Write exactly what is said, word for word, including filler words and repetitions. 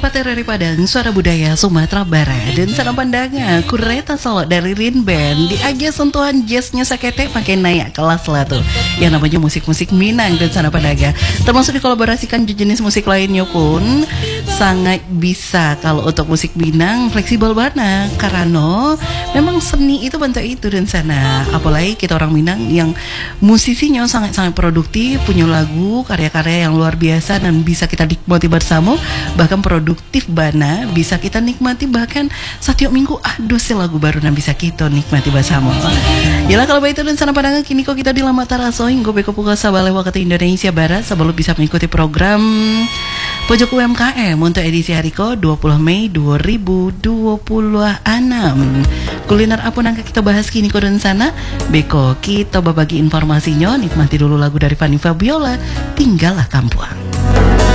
Pate dari Padang, suara budaya Sumatera Barat. Dan sana pandangan Kureta Solo dari Rin Band. Di aja sentuhan jazznya sakete pakai naik kelas lah tuh, yang namanya musik-musik Minang. Dan sana pandangan termasuk dikolaborasikan jenis musik lainnya pun sangat bisa. Kalau untuk musik Minang fleksibel banget, karena memang seni itu bentuk itu. Dan sana apalagi kita orang Minang yang musisinya sangat-sangat produktif, punya lagu karya-karya yang luar biasa dan bisa kita nikmati bersama. Bahkan produktif bana bisa kita nikmati, bahkan setiap minggu aduh si lagu baru dan bisa kita nikmati bersama. Yalah kalau begitu dan sana pandangan kini kok kita di Lama Tarasoing gue beko pukul sabale waktu Indonesia Barat sebelum bisa mengikuti program Pojok U M K M untuk edisi hari ke dua puluh Mei dua ribu dua puluh enam. Kuliner apa yang kita bahas kini kok dan sana beko kita berbagi informasinya. Nikmati dulu lagu dari Fanny Fabiola, Tinggallah Kampung.